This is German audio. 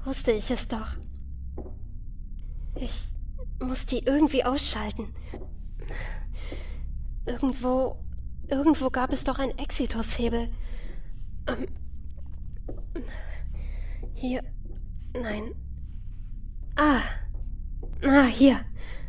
Wusste ich es doch. Ich muss die irgendwie ausschalten. Irgendwo gab es doch einen Exitus-Hebel. Hier. Nein. Hier.